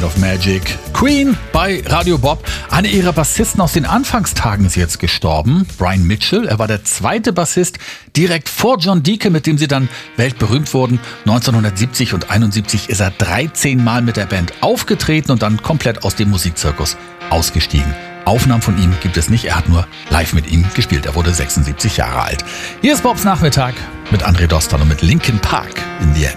of Magic. Queen bei Radio Bob. Einer ihrer Bassisten aus den Anfangstagen ist jetzt gestorben, Brian Mitchell. Er war der zweite Bassist direkt vor John Deacon, mit dem sie dann weltberühmt wurden. 1970 und 71 ist er 13 Mal mit der Band aufgetreten und dann komplett aus dem Musikzirkus ausgestiegen. Aufnahmen von ihm gibt es nicht, er hat nur live mit ihm gespielt. Er wurde 76 Jahre alt. Hier ist Bobs Nachmittag mit André Dostal und mit Linkin Park in the End.